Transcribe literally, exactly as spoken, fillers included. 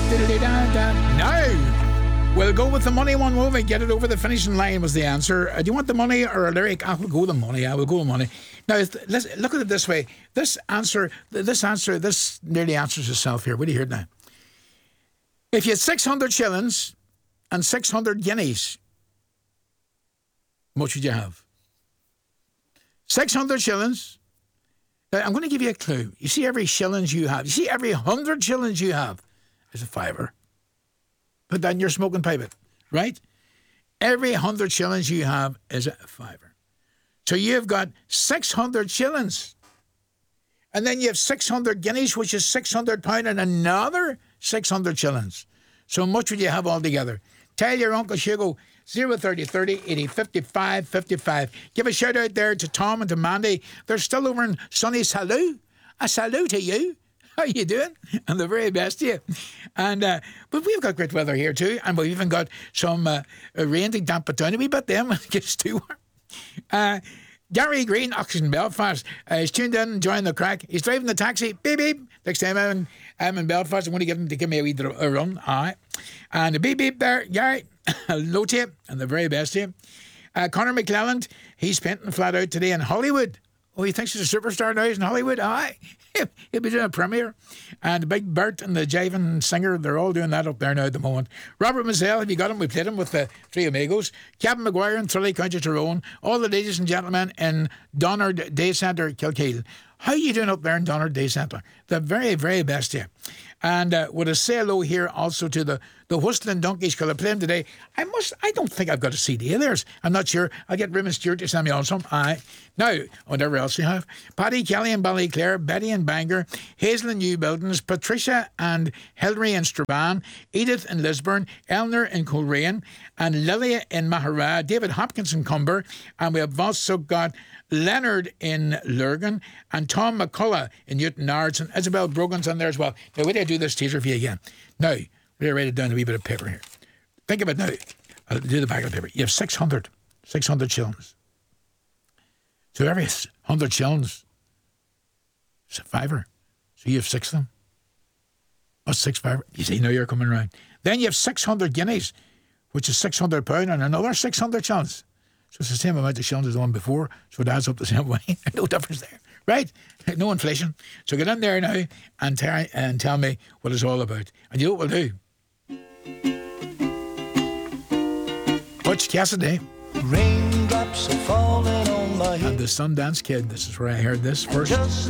Now, we'll go with the money one movie. Get it over the finishing line was the answer. Uh, do you want the money or a lyric? I will go with the money. I will go with money. Now, let's look at it this way. This answer, this answer, this nearly answers itself here. What do you hear now? If you had six hundred shillings and six hundred guineas, what would you have? six hundred shillings. Now, I'm going to give you a clue. You see every shillings you have. You see every hundred shillings you have is a fiver. Put that in your smoking pipe, it, right? Every hundred shillings you have is a fiver. So you've got six hundred shillings. And then you have six hundred guineas, which is six hundred pounds, and another six hundred shillings. So much would you have altogether? Tell your Uncle Hugo, zero thirty thirty eighty fifty-five fifty-five. Give a shout out there to Tom and to Mandy. They're still over in sunny Salou. A salute to you. How you doing? And the very best to you. And uh, but we've got great weather here too, and we've even got some uh, rain to damp it down a wee bit then when it gets too warm. Uh, Gary Green, Oxygen Belfast, uh, is tuned in, enjoying the crack. He's driving the taxi. Beep, beep. Next time I'm in, I'm in Belfast, I'm going to get him to give me a wee dr- a run. All right. And a beep, beep there, Gary. Hello to you, and the very best to you. Uh, Conor McClelland, he's painting flat out today in Hollywood. Oh, he thinks he's a superstar now. He's in Hollywood. Aye. He'll be doing a premiere. And Big Bert and the jiving singer, they're all doing that up there now at the moment. Robert Mazzell, have you got him? We played him with the Three Amigos. Captain Maguire in Tralee, County Tyrone. All the ladies and gentlemen in Donard Day Centre, Kilkeel. How are you doing up there in Donard Day Centre? The very, very best here. And uh, with a say hello here also to the, the Whistling Donkeys, because I played them today. I must, I don't think I've got a C D of theirs. I'm not sure. I'll get Raymond Stewart to send me on some. Aye. Now, whatever else you have. Paddy Kelly and Ballyclare, Betty and Bangor, Hazel and New Buildings, Patricia and Hilary in Strabane, Edith in Lisburn, Eleanor in Coleraine, and Lilia in Mahara, David Hopkins in Cumber, and we have also got Leonard in Lurgan, and Tom McCullough in Newton Nards, and Isabel Brogan's on there as well. Now, wait till I do this teaser for you again. Now, we'll write it down a wee bit of paper here. Think of it now. I'll do the back of the paper. You have six hundred. six hundred shillings. So every one hundred shillings is a fiver. So you have six of them. What's six fiver? You see, now you're coming around. Then you have six hundred guineas, which is six hundred pounds, and another six hundred shillings. So it's the same amount of shillings as the one before, so it adds up the same way. No difference there, right? No inflation. So get in there now and, ter- and tell me what it's all about. And you know what we'll do? Butch Cassidy. Raindrops are falling on my head. And the Sundance Kid. This is where I heard this first.